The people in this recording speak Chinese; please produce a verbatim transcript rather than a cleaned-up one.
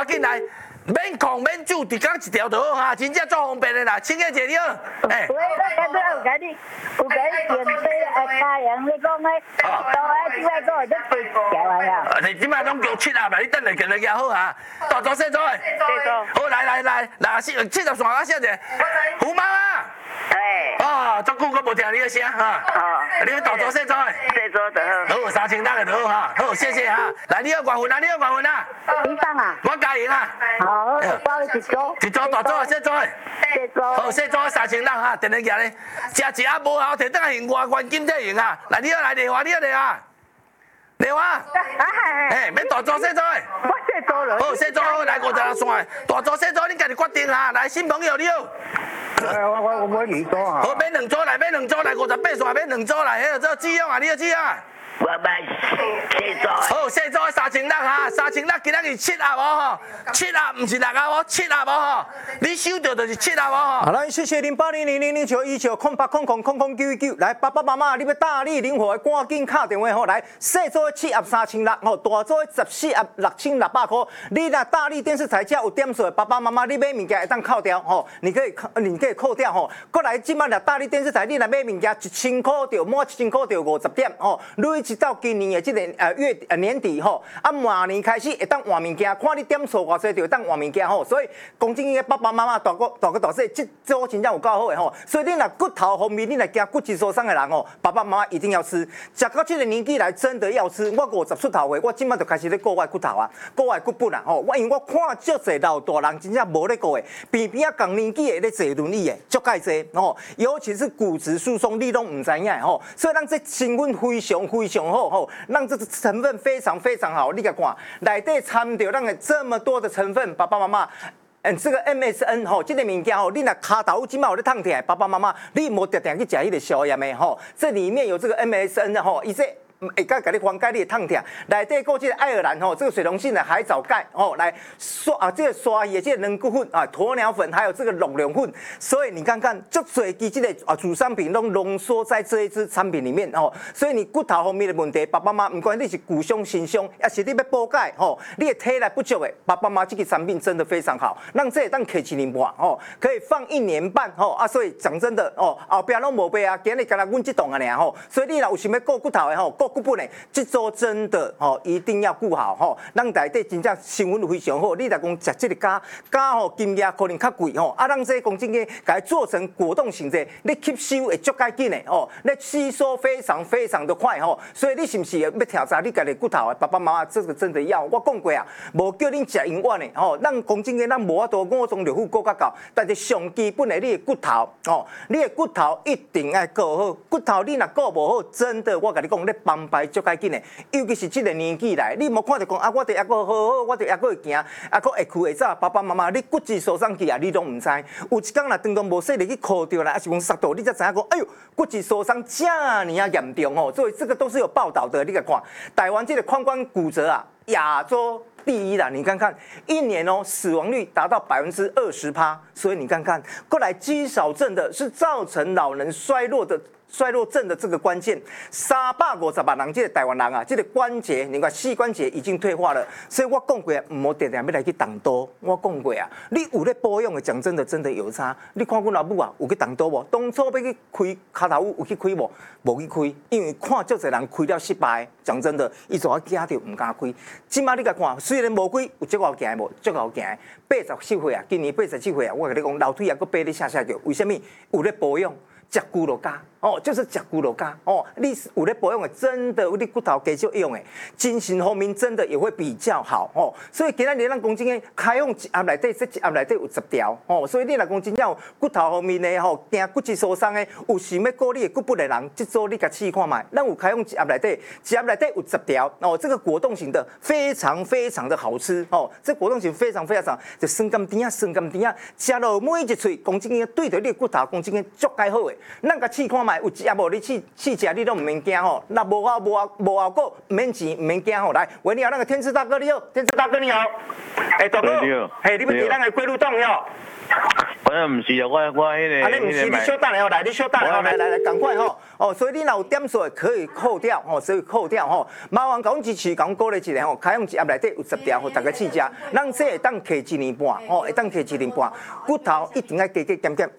赶紧来。免控免酒，一天一条就好哈，真正足方便的啦，请个姐你好。哎。 喂，我刚有甲你，有甲你电话啊，家人你讲诶，到啊，即摆个在飞条啊呀。 你即摆拢叫七合啦，你等下叫你行好哈。大组细组的。 细组。 好，来来来，来七七十线啊，小姐。胡妈妈。 哎。 哦，足久我无听你的声哈。哦。你大组细组的。 细组就好。 好，三千六的就好哈。好，谢谢哈。来，你要关份啊，你要关份啊。 你放啊？ 我加赢啊。 好，包一组。 一组大组细组的。 细组。 好，细组三千六哈，电话举咧。食一盒无效，摕倒来用外关金才用啊。来，你好来电话，你好电话。电话。啊系系。哎，免大组细组的。 我细组了。 好，细组好，来五十六线。大组细组你家己决定哈。来，新朋友你好。 我我我买二组啊。 好，买两组来，买两组来，五十八线买两组来，迄个做几样啊？你要几样啊？ 我买细组。 好，细组三千六哈，三千六今仔日七盒哦吼，七盒唔是六盒哦，七盒哦吼，你收到就是七盒哦吼。 好，来谢谢零八零零零零九一九空八空空空空九一九，来爸爸妈妈，你要大力灵活，赶紧敲电话吼，来细组的七盒三千六，吼大组的十四盒六千六百块，你若大力电视台价有点数的爸爸妈妈，你买物件会当扣掉吼，你可以你可以扣掉吼，过来即摆若大力电视台，你若买物件一千块就满一千块就五十点吼，累一到今年的这个呃月呃年底吼，啊明年开始会当换物件，看你点数偌济就会当换物件吼，所以讲真个爸爸妈妈大个大个大细，这组真正有够好的吼，所以你若骨头方面，你若惊骨质疏松的人吼，爸爸妈妈一定要吃，食到这个年纪来真的要吃。我五十出头的，我即摆就开始咧顾我的骨头啊，顾我的骨本啊吼，我因为我看足侪老大人真正无咧顾的，边边啊共年纪的咧坐轮椅的，足介济吼，尤其是骨质疏松，你拢唔知影吼，所以咱这成分非常非常好吼。让这个成分非常非常好，你甲看，内底掺着咱的这么多的成分，爸爸妈妈。嗯，这个 M S N 吼，这个物件吼，你若骹头即摆有咧痛痛，爸爸妈妈，你无定定去食迄个消炎的吼，这里面有这个 M S N 的吼，伊这。会甲甲你缓解你的痛痛，内底有这个爱尔兰吼，这个水溶性的海藻钙吼，来刷啊这个刷也这个人骨粉啊，鸵鸟粉，还有这个龙龙粉，所以你看看，足侪基这个啊主商品都浓缩在这一支产品里面哦，所以你骨头方面的问题，爸爸妈妈，不管你是骨伤、心伤，还是你要补钙吼，你的体内不足的，爸爸妈妈这个产品真的非常好，让这当可以一年半哦，可以放一年半哦啊，所以讲真的哦，后边拢无卖啊，今日干那阮这栋啊尔吼，所以你若有想要顾骨头的吼，顾骨本的，这组真的吼一定要顾好吼，咱内底真正成分非常好。你若讲食这个咖咖吼，金额可能较贵吼，啊，咱这讲真个，甲它做成果冻型的，你吸收会足介紧的哦，你吸收非常非常的快吼。所以你是不是要挑战你家己骨头的爸爸妈妈？这个真的要，我讲过啊，无叫恁食永远的吼。咱讲真个，咱无法度五脏六腑顾较够，但是上基本的你的骨头哦，你的骨头一定要顾好。骨头你若顾无好，真的我甲你讲，你崩败足介紧的。尤其是这个年纪来，你无看到讲啊，我得抑个好好，我得抑个会行，啊个会去会早。爸爸妈妈，你骨质疏松期啊，你拢唔知。有一天若当中无说你去考着啦，还是讲杀到，你才知影讲，哎呦，骨质疏松这么严重哦。所以这个都是有报道的，你来看，台湾这个髋关骨折啊，亚洲第一啦，你看看一年哦，死亡率达到百分之二十趴，所以你看看，过来肌少症的是造成老人衰弱的。衰弱症的这个关键，三百五十万人，这个台湾人啊，这个关节，你看膝关节已经退化了，所以我讲过，唔好定定要来去动刀。我讲过啊，你有咧保养的，讲真的，真的有差。你看阮老母啊，有去动刀无？当初要去开脚头有去开无？无去开，因为看足侪人开了失败。讲真的，伊就要惊着唔敢开。即摆你甲看，虽然无开，有足够行无？足够行。八十七岁啊，今年八十七岁啊，我甲你讲，楼梯也搁爬咧下下叫，为什么？有咧保养。食骨头胶哦，就是食骨头胶哦。你有咧保养的，真的你骨头继续用的，精神方面真的也会比较好哦。所以今仔日咱讲真个，开放一盒内底，这一盒内底有十条哦。所以你若讲真正有骨头方面的吼，惊骨质疏松的，有想要顾你的骨本的人，这组你甲试看卖。咱有开放一盒内底，一盒内底有十条哦。这个果冻型的非常非常的好吃哦。这果冻型非常非常就酸甘甜啊，酸甘甜啊，吃落每一喙，讲真个对着你的骨头，讲真个足介好的。 咱甲试看卖，有一盒无？你试试食你都唔免惊吼。那无效无效无效果，唔免钱唔免惊吼。来，喂，你好，那个天赐大哥你好，天赐大哥你好。哎，大哥，嘿，你要伫咱个龟路洞哟。 我唔是啊，我我迄个。 啊，你唔是，你小等下哦，来，你小等下哦，来来来，赶快吼。哦，所以你若有点数可以扣掉吼，所以扣掉吼。麻烦讲支持，讲鼓励一下吼，开放一盒内底有十条，互大家试食。咱这会当摕一年半，吼，会当摕一年半，骨头一定要加加减减。